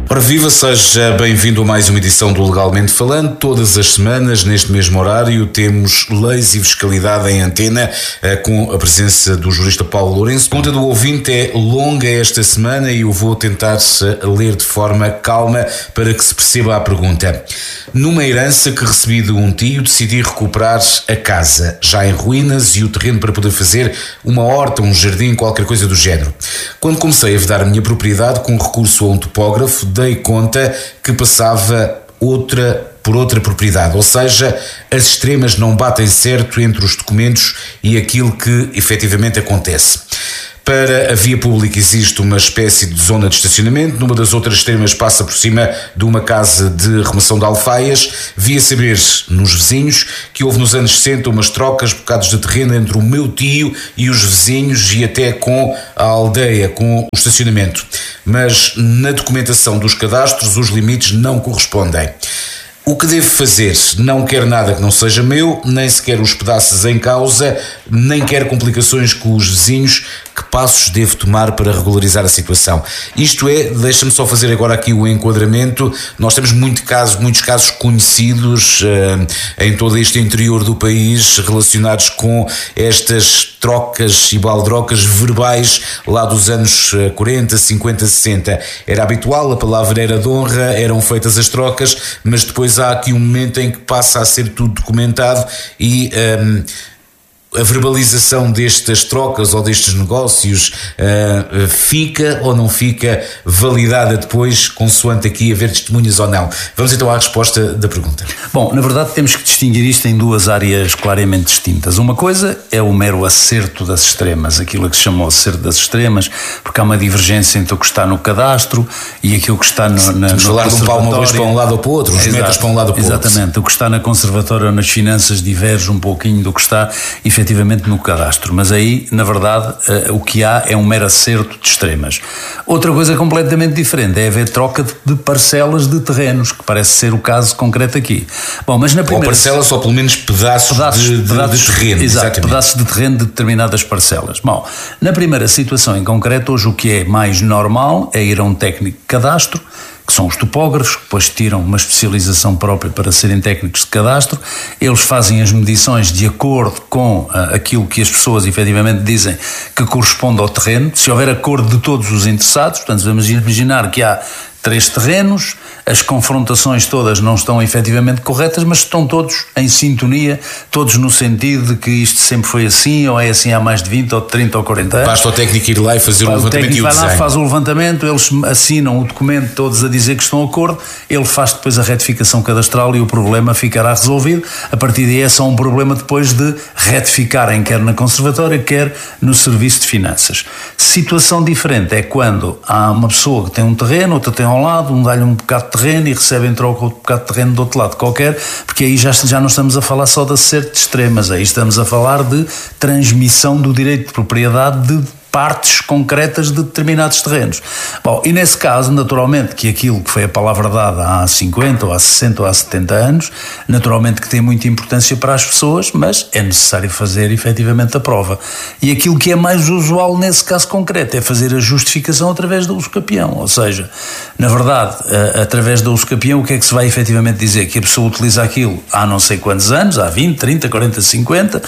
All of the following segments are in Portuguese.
Ora viva, seja bem-vindo a mais uma edição do Legalmente Falando. Todas as semanas, neste mesmo horário, temos leis e fiscalidade em antena, com a presença do jurista Paulo Lourenço. A pergunta do ouvinte é longa esta semana e eu vou tentar ler de forma calma para que se perceba a pergunta. Numa herança que recebi de um tio, decidi recuperar a casa, já em ruínas, e o terreno para poder fazer uma horta, um jardim, qualquer coisa do género. Quando comecei a vedar a minha propriedade com recurso a um topógrafo, dei conta que passava por outra propriedade, ou seja, as extremas não batem certo entre os documentos e aquilo que efetivamente acontece. Para a via pública existe uma espécie de zona de estacionamento, numa das outras extremas passa por cima de uma casa de remoção de alfaias. Via saber nos vizinhos que houve nos anos 60 umas trocas, bocados de terreno entre o meu tio e os vizinhos e até com a aldeia, com o estacionamento. Mas na documentação dos cadastros os limites não correspondem. O que devo fazer? Não quero nada que não seja meu, nem sequer os pedaços em causa, nem quero complicações com os vizinhos. Que passos devo tomar para regularizar a situação? Isto é, deixa-me só fazer agora aqui o enquadramento. Nós temos muitos casos conhecidos em todo este interior do país relacionados com estas trocas e baldrocas verbais lá dos anos 40, 50, 60. Era habitual, a palavra era de honra, eram feitas as trocas, mas depois há aqui um momento em que passa a ser tudo documentado e a verbalização destas trocas ou destes negócios fica ou não fica validada depois, consoante aqui haver testemunhas ou não? Vamos então à resposta da pergunta. Bom, na verdade temos que distinguir isto em duas áreas claramente distintas. Uma coisa é o mero acerto das extremas, aquilo que se chama o acerto das extremas, porque há uma divergência entre o que está no cadastro e aquilo que está Vamos falar de um palmo ou dois para um lado ou para o outro, uns metros para um lado ou para o outro. Exatamente, o que está na conservatória ou nas finanças diverge um pouquinho do que está efetivamente no cadastro, mas aí, na verdade, o que há é um mero acerto de extremas. Outra coisa completamente diferente é haver troca de parcelas de terrenos, que parece ser o caso concreto aqui. Bom, mas na primeira... Ou parcelas ou pelo menos pedaços de terreno. Exato, pedaços de terreno de determinadas parcelas. Bom, na primeira situação em concreto, hoje o que é mais normal é ir a um técnico de cadastro, que são os topógrafos, que depois tiram uma especialização própria para serem técnicos de cadastro. Eles fazem as medições de acordo com aquilo que as pessoas efetivamente dizem que corresponde ao terreno. Se houver acordo de todos os interessados, portanto vamos imaginar que há 3 terrenos, as confrontações todas não estão efetivamente corretas, mas estão todos em sintonia, todos no sentido de que isto sempre foi assim, ou é assim há mais de 20, ou 30 ou 40 anos. Basta o técnico ir lá e fazer o levantamento e o desenho. O técnico vai lá, faz o levantamento, eles assinam o documento todos a dizer que estão de acordo, ele faz depois a retificação cadastral e o problema ficará resolvido. A partir daí é só um problema depois de retificarem, quer na conservatória, quer no serviço de finanças. Situação diferente é quando há uma pessoa que tem um terreno, outra tem ao lado, um dá-lhe um bocado de terreno e recebe em troca outro bocado de terreno do outro lado qualquer, porque aí já não estamos a falar só de acerto de extremas, aí estamos a falar de transmissão do direito de propriedade de partes concretas de determinados terrenos. Bom, e nesse caso, naturalmente, que aquilo que foi a palavra dada há 50 ou há 60 ou há 70 anos, naturalmente que tem muita importância para as pessoas, mas é necessário fazer efetivamente a prova. E aquilo que é mais usual nesse caso concreto é fazer a justificação através da usucapião, ou seja, na verdade, através da usucapião, o que é que se vai efetivamente dizer? Que a pessoa utiliza aquilo há não sei quantos anos, há 20, 30, 40, 50,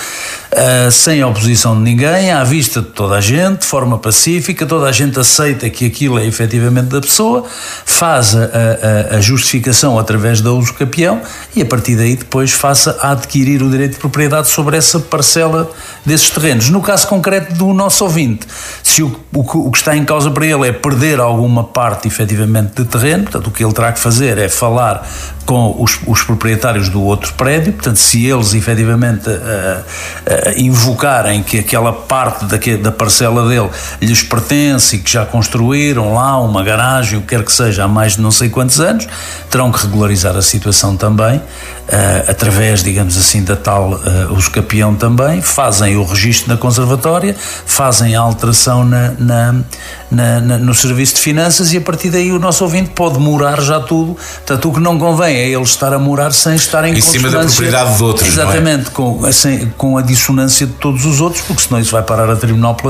sem oposição de ninguém, à vista de toda a gente, de forma pacífica, toda a gente aceita que aquilo é efetivamente da pessoa, faz a justificação através da usucapião e a partir daí depois faça a adquirir o direito de propriedade sobre essa parcela desses terrenos. No caso concreto do nosso ouvinte, se o que está em causa para ele é perder alguma parte efetivamente de terreno, portanto o que ele terá que fazer é falar com os proprietários do outro prédio, portanto se eles efetivamente invocarem que aquela parte da parcela dele lhes pertence e que já construíram lá uma garagem, o que quer que seja, há mais de não sei quantos anos, terão que regularizar a situação também, através, digamos assim, da tal usucapião também, fazem o registro na conservatória, fazem a alteração no serviço de finanças e a partir daí o nosso ouvinte pode morar já tudo. Portanto, o que não convém é ele estar a morar sem estar em cima da propriedade de outros. Exatamente, com a dissonância de todos os outros, porque senão isso vai parar a tribunal pela certa.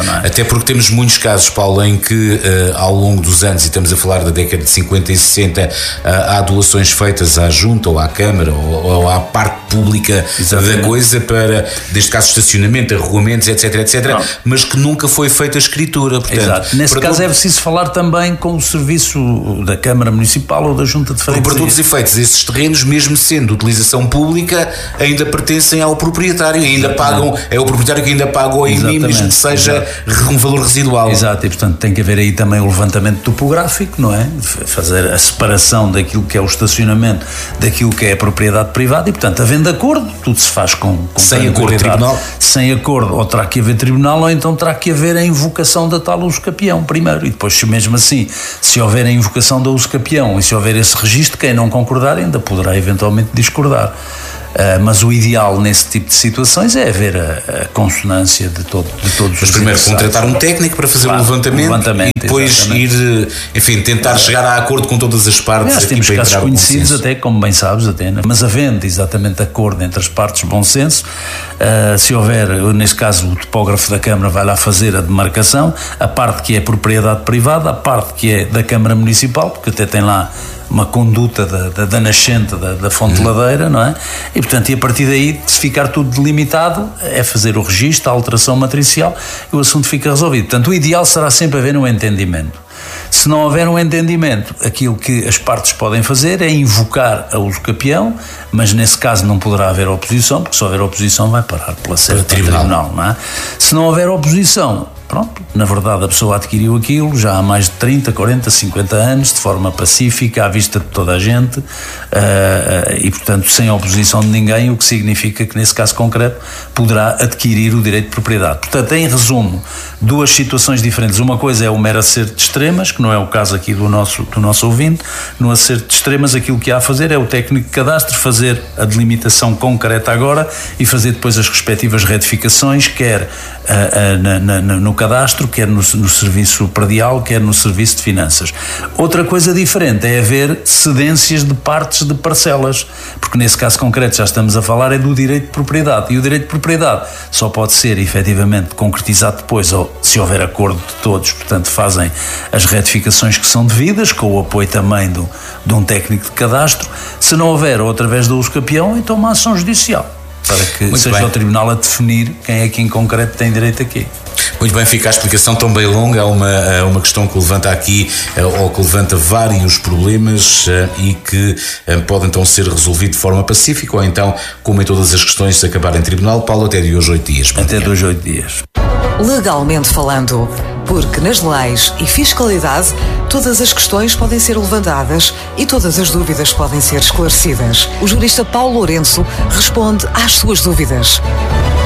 não é? Até porque temos muitos casos, Paulo, em que ao longo dos anos, e estamos a falar da década de 50 e 60, há doações feitas à junta ou à Câmara ou à parte pública da coisa para, neste caso, estacionamento, arruamentos, etc, mas que nunca foi feita a escritura. Portanto, exato. Nesse caso é preciso falar também com o serviço da Câmara Municipal ou da Junta de Freguesia. Para todos os efeitos, esses terrenos, mesmo sendo de utilização pública, ainda pertencem ao proprietário, ainda pagam, é o proprietário que ainda paga ao IMI, mesmo que seja um valor residual. Exato, e portanto tem que haver aí também o levantamento topográfico, não é? Fazer a separação daquilo que é o estacionamento daquilo que é a propriedade privada e, portanto, havendo acordo, tudo se faz com sem acordo tribunal. Sem acordo, ou terá que haver tribunal, ou então terá que haver a invocação da tal usucapião primeiro, e depois, mesmo assim, se houver a invocação da usucapião e se houver esse registro, quem não concordar ainda poderá eventualmente discordar. Mas o ideal nesse tipo de situações é haver a consonância de todos os. Mas primeiro contratar um técnico para fazer o levantamento e depois ir, enfim, tentar chegar a acordo com todas as partes. Nós temos casos conhecidos até, como bem sabes, mas havendo exatamente acordo entre as partes, bom senso, se houver, neste caso o topógrafo da Câmara vai lá fazer a demarcação, a parte que é propriedade privada, a parte que é da Câmara Municipal, porque até tem lá uma conduta da nascente da fonte ladeira, não é? E portanto, e a partir daí, se ficar tudo delimitado, é fazer o registro, a alteração matricial e o assunto fica resolvido. Portanto, o ideal será sempre haver um entendimento. Se não houver um entendimento, aquilo que as partes podem fazer é invocar a usucapião, mas nesse caso não poderá haver oposição, porque se houver oposição vai parar pela sede do tribunal, não é? Se não houver oposição, pronto, na verdade a pessoa adquiriu aquilo já há mais de 30, 40, 50 anos, de forma pacífica, à vista de toda a gente, e portanto sem oposição de ninguém, o que significa que nesse caso concreto poderá adquirir o direito de propriedade. Portanto, em resumo, duas situações diferentes. Uma coisa é o mero acerto de extremas, que não é o caso aqui do nosso ouvinte. No acerto de extremas, aquilo que há a fazer é o técnico de cadastro fazer a delimitação concreta agora e fazer depois as respectivas retificações, quer no cadastro, quer no serviço predial, quer no serviço de finanças. Outra coisa diferente é haver cedências de partes de parcelas, porque nesse caso concreto já estamos a falar é do direito de propriedade, e o direito de propriedade só pode ser efetivamente concretizado depois, ou se houver acordo de todos, portanto fazem as retificações que são devidas, com o apoio também de um técnico de cadastro. Se não houver, ou através do usucapião, então uma ação judicial, para que muito seja bem o tribunal a definir quem é que em concreto tem direito aqui. Muito bem, fica a explicação tão bem longa. Há uma questão que levanta aqui, ou que levanta vários problemas e que podem então ser resolvidos de forma pacífica, ou então, como em todas as questões, se acabar em tribunal. Paulo, até de hoje 8 dias. Até de hoje 8 dias. Legalmente falando, porque nas leis e fiscalidade todas as questões podem ser levantadas e todas as dúvidas podem ser esclarecidas. O jurista Paulo Lourenço responde às suas dúvidas.